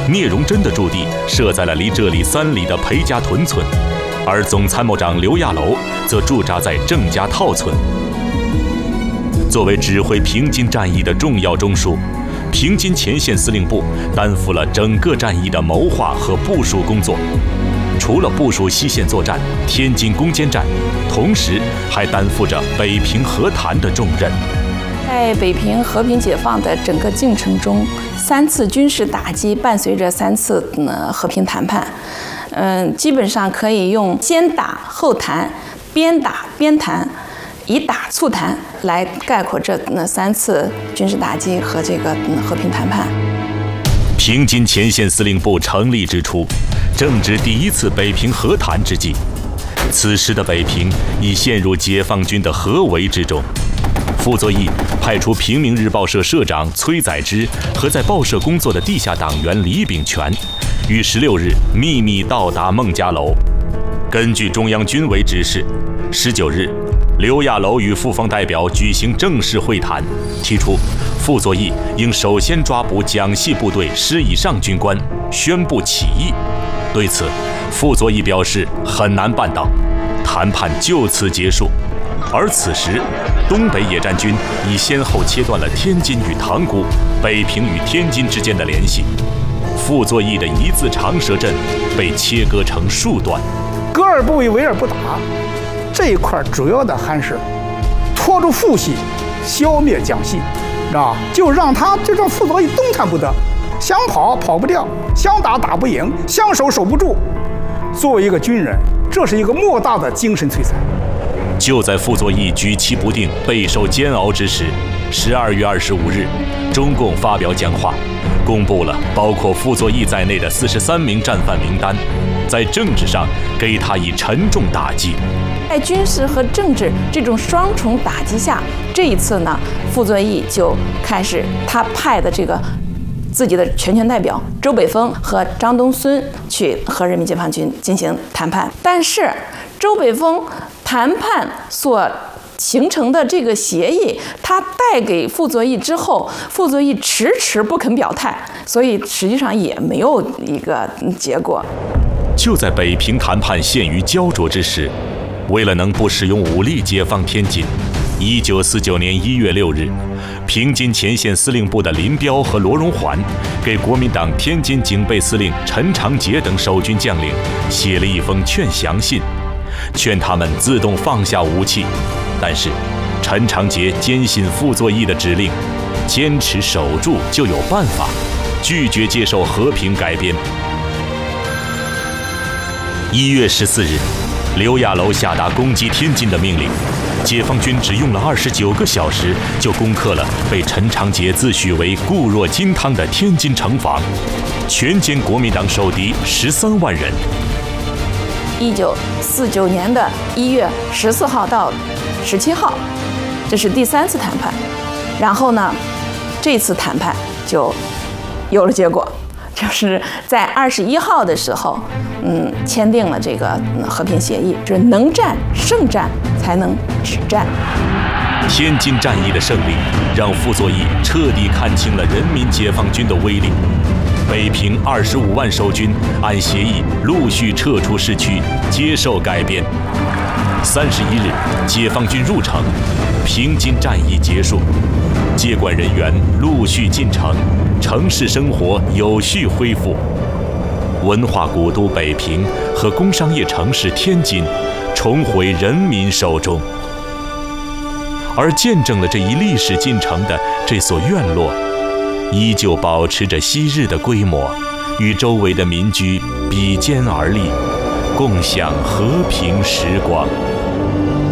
聂荣臻的驻地设在了离这里3里的裴家屯村，而总参谋长刘亚楼则驻扎在郑家套村。作为指挥平津战役的重要中枢，平津前线司令部担负了整个战役的谋划和部署工作。除了部署西线作战、天津攻坚战，同时还担负着北平和谈的重任。 在北平和平解放的整个进程中，3次军事打击伴随着3次和平谈判，基本上可以用先打后谈、边打边谈、以打促谈来概括这3次军事打击和这个和平谈判。 平津前线司令部成立之初，正值第1次北平和谈之际，此时的北平已陷入解放军的合围之中。傅作义派出平民日报社社长崔载之和在报社工作的地下党员李炳全，于16日秘密到达孟家楼。根据中央军委指示，19日，刘亚楼与复方代表举行正式会谈，提出傅作义应首先抓捕蒋系部队10以上军官，宣布起义。对此，傅作义表示很难办到，谈判就此结束。而此时，东北野战军已先后切断了天津与塘沽、北平与天津之间的联系。傅作义的1字长蛇阵被切割成数段， 割而不为，为而不打。这一块主要的还是拖住傅系，消灭蒋系，知道吧？就让傅作义动弹不得，想跑跑不掉，想打打不赢，想守守不住。作为一个军人，这是一个莫大的精神摧残。 就在傅作义举棋不定、备受煎熬之时，12月25日，中共发表讲话，公布了包括傅作义在内的43名战犯名单，在政治上给他以沉重打击。 在军事和政治这种双重打击下，这一次呢，傅作义就开始他派的这个自己的全权代表周北峰和张东荪去和人民解放军进行谈判，但是周北峰谈判所形成的这个协议，他带给傅作义之后，傅作义迟迟不肯表态，所以实际上也没有一个结果。 就在北平谈判陷于焦灼之时，为了能不使用武力解放天津，1949年1月6日，平津前线司令部的林彪和罗荣桓给国民党天津警备司令陈长捷等守军将领写了一封劝降信，劝他们自动放下武器。但是陈长捷坚信傅作义的指令，坚持守住就有办法，拒绝接受和平改编。1月14日，刘亚楼下达攻击天津的命令，解放军只用了29个小时就攻克了被陈长捷自诩为固若金汤的天津城防，全歼国民党守敌13万人。 1949年的1月14号到17号，这是第3次谈判。然后呢，这次谈判就有了结果，就是在21号的时候，签订了这个和平协议，就是能战胜战才能止战。 天津战役的胜利，让傅作义彻底看清了人民解放军的威力。北平25万守军按协议陆续撤出市区，接受改编。31日，解放军入城，平津战役结束，接管人员陆续进城，城市生活有序恢复。文化古都北平和工商业城市天津重回人民手中。而见证了这一历史进程的这所院落，依旧保持着昔日的规模，与周围的民居比肩而立，共享和平时光。